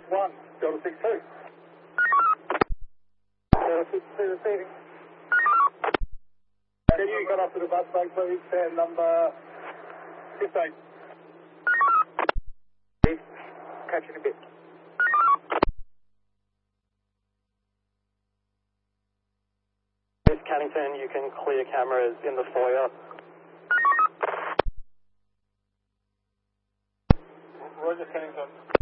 1, Delta 62. Delta 62 receiving. Can you get up to the bus bank, please? Stand number 15. Catch you in a bit. Miss Cannington, you can clear cameras in the foyer. Roger, Cannington.